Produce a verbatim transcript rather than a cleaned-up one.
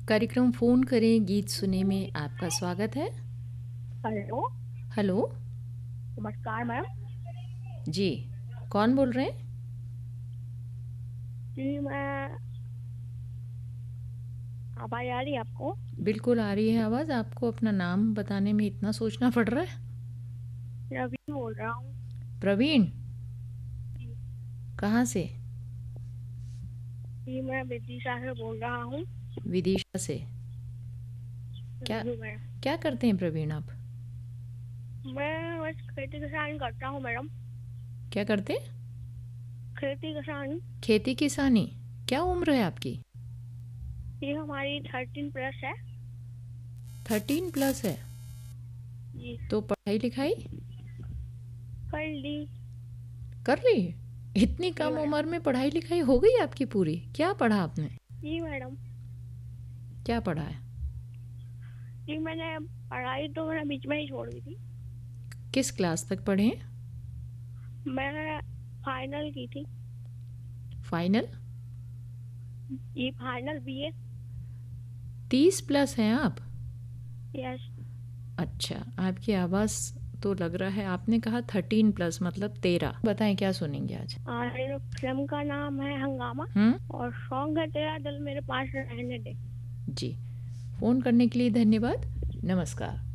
कार्यक्रम फ़ोन करें गीत सुने में आपका स्वागत है। हेलो, हेलो, नमस्कार मैम। जी, कौन बोल रहे हैं? जी, मैं आवाज़ आ रही है आपको? बिल्कुल आ रही है आवाज़। आपको अपना नाम बताने में इतना सोचना पड़ रहा है? रवि बोल रहा हूँ। प्रवीण, जी, कहाँ से? जी, मैं विदिशा से बोल रहा हूँ। विदिशा से। क्या जी मैम, क्या करते हैं प्रवीण आप? मैं बस खेती किसानी करता हूँ मैडम। क्या करते हैं? खेती किसानी। खेती किसानी। क्या उम्र है आपकी? ये हमारी थर्टीन प्लस है। थर्टीन प्लस है। जी, तो पढ़ाई लिखाई कर ली। कर ली? इतनी जी कम मैडम। उम्र में पढ़ाई लिखाई हो गई आपकी पूरी? क्या पढ़ा आपने? जी मैडम। क्या पढ़ा है? जी, मैंने पढ़ाई तो मैंने बीच में ही छोड़ दी थी। किस क्लास तक पढ़े हैं? मैंने फाइनल की थी। फाइनल? ये फाइनल बी ए। तीस प्लस हैं आप? यस। अच्छा, आपकी आवाज़ तो लग रहा है आपने कहा थर्टीन प्लस मतलब तेरह। बताएं क्या सुनेंगे आज? और फिल्म का नाम है हंगामा हम्म और सॉन्ग है तेरा दिल मेरे पास रहने दे। जी, फ़ोन करने के लिए धन्यवाद। नमस्कार।